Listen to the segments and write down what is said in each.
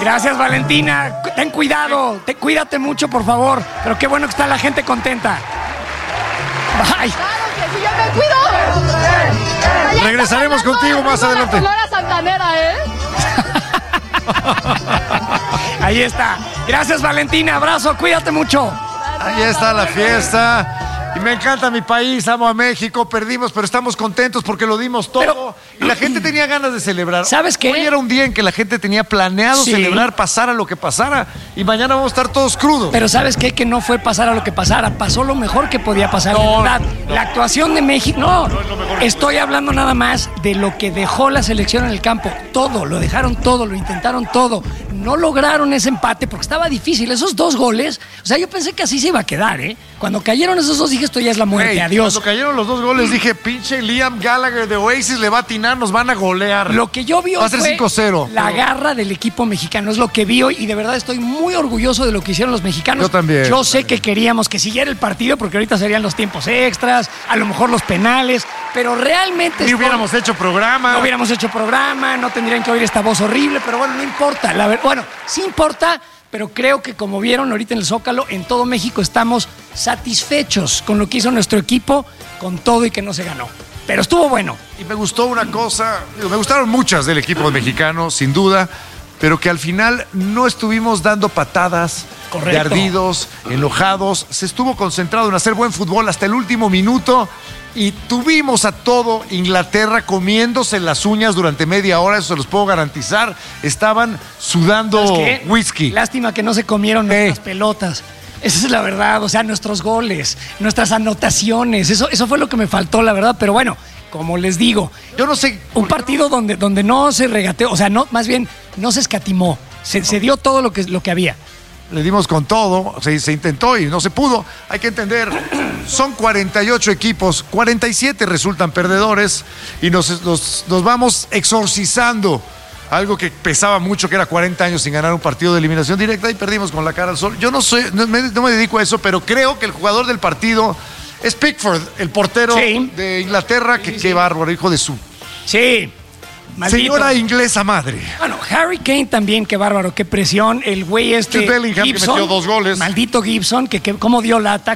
Gracias, Valentina. Ten cuidado. Cuídate mucho, por favor. Pero qué bueno que está la gente contenta. Bye. Claro que sí, yo me cuido. Regresaremos contigo más adelante. Sonora Santanera, Ahí está. Gracias, Valentina. Abrazo. Cuídate mucho. Ahí está la fiesta. Y me encanta mi país, amo a México, perdimos, pero estamos contentos porque lo dimos todo. Y la gente tenía ganas de celebrar. ¿Sabes qué? Hoy era un día en que la gente tenía planeado celebrar, pasara lo que pasara. Y mañana vamos a estar todos crudos. Pero ¿sabes qué? Que no fue pasar a lo que pasara. Pasó lo mejor que podía pasar. No, ¿verdad? La actuación de México. No, estoy hablando nada más de lo que dejó la selección en el campo. Todo, lo dejaron todo, lo intentaron todo. No lograron ese empate porque estaba difícil. Esos 2 goles, o sea, yo pensé que así se iba a quedar, ¿eh? Cuando cayeron esos 2 dije, esto ya es la muerte, adiós. Cuando cayeron los 2 goles dije, pinche Liam Gallagher de Oasis le va a atinar, nos van a golear. Lo que yo vi va a ser fue 5-0. la garra del equipo mexicano, es lo que vi hoy y de verdad estoy muy orgulloso de lo que hicieron los mexicanos. Yo también. Yo sé que queríamos que siguiera el partido porque ahorita serían los tiempos extras, a lo mejor los penales, pero realmente... Ni hubiéramos hecho programa. No hubiéramos hecho programa, no tendrían que oír esta voz horrible, pero bueno, no importa. Bueno, sí importa, pero creo que como vieron ahorita en el Zócalo, en todo México estamos satisfechos con lo que hizo nuestro equipo, con todo y que no se ganó. Pero estuvo bueno. Y me gustó una cosa, me gustaron muchas del equipo mexicano, sin duda, pero que al final no estuvimos dando patadas, de ardidos, enojados. Se estuvo concentrado en hacer buen fútbol hasta el último minuto y tuvimos a todo Inglaterra comiéndose las uñas durante media hora, eso se los puedo garantizar. Estaban sudando whisky. Lástima que no se comieron nuestras pelotas. Esa es la verdad, o sea, nuestros goles, nuestras anotaciones, eso fue lo que me faltó, la verdad, pero bueno, como les digo, yo no sé, un partido donde no se regateó, o sea, no, más bien no se escatimó, se dio todo lo que había. Le dimos con todo, se intentó y no se pudo. Hay que entender, son 48 equipos, 47 resultan perdedores y nos vamos exorcizando. Algo que pesaba mucho, que era 40 años sin ganar un partido de eliminación directa y perdimos con la cara al sol. Yo no me dedico a eso, pero creo que el jugador del partido es Pickford, el portero de Inglaterra, que qué bárbaro, hijo de su... Sí. Maldito. Señora inglesa madre. Bueno, Harry Kane también, qué bárbaro, qué presión. El güey Jude Bellingham, Gibson, que metió 2 goles. Maldito Gibson, que cómo dio lata.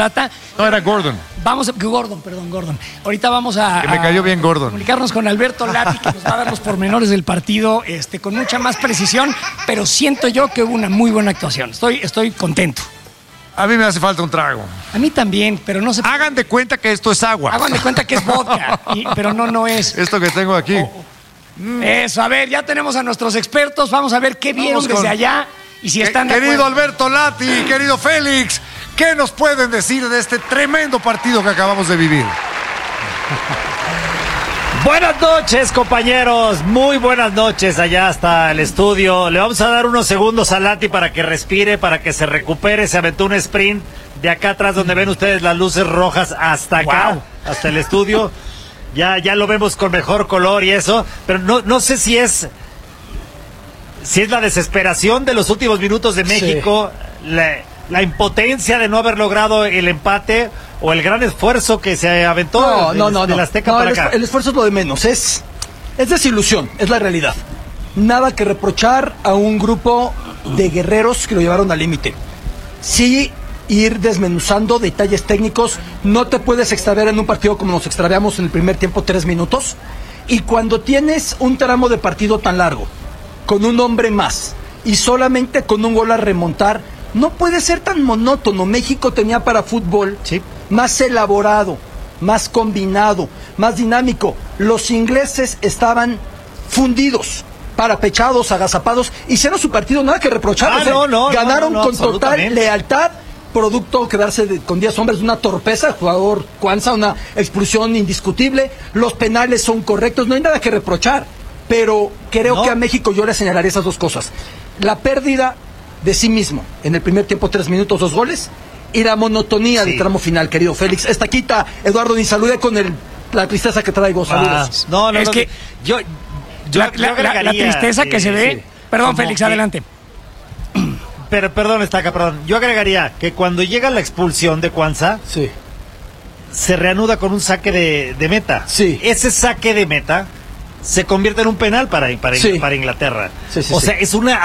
No, era Gordon. Gordon. Ahorita vamos a... Que me cayó bien Gordon. Comunicarnos con Alberto Lati, que nos va a dar los pormenores del partido con mucha más precisión, pero siento yo que hubo una muy buena actuación. Estoy contento. A mí me hace falta un trago. A mí también, pero no se... Hagan de cuenta que esto es agua. Hagan de cuenta que es vodka, pero no es. Esto que tengo aquí. Eso, a ver, ya tenemos a nuestros expertos, vamos a ver qué vieron desde allá y si están de querido acuerdo. Alberto Lati, querido Félix, ¿qué nos pueden decir de este tremendo partido que acabamos de vivir? Buenas noches, compañeros, muy buenas noches allá hasta el estudio. Le vamos a dar unos segundos a Lati para que respire, para que se recupere. Se aventó un sprint de acá atrás donde ven ustedes las luces rojas hasta acá, hasta el estudio. Ya lo vemos con mejor color y eso, pero no sé si es la desesperación de los últimos minutos de México, la impotencia de no haber logrado el empate o el gran esfuerzo que se aventó del Azteca para acá. El esfuerzo es lo de menos, es desilusión, es la realidad. Nada que reprochar a un grupo de guerreros que lo llevaron al límite. Sí, ir desmenuzando detalles técnicos. No te puedes extraviar en un partido como nos extraviamos en el primer tiempo, 3 minutos. Y cuando tienes un tramo de partido tan largo, con un hombre más y solamente con un gol a remontar, no puede ser tan monótono. México tenía para fútbol más elaborado, más combinado, más dinámico. Los ingleses estaban fundidos, parapechados, agazapados, hicieron su partido, nada que reprochar. Ganaron con total lealtad. Producto quedarse con 10 hombres, una torpeza, el jugador Cuanza, una expulsión indiscutible. Los penales son correctos, no hay nada que reprochar. Pero creo que a México yo le señalaría esas 2 cosas. La pérdida de sí mismo en el primer tiempo, 3 minutos, 2 goles, y la monotonía del tramo final, querido Félix. Esta quita, Eduardo, ni salude con la tristeza que traigo. Saludos. Es que yo la tristeza que se ve. Perdón, Félix, adelante. Pero perdón, Estaca, perdón. Yo agregaría que cuando llega la expulsión de Cuanza, se reanuda con un saque de meta. Ese saque de meta se convierte en un penal para Inglaterra. O sea, es una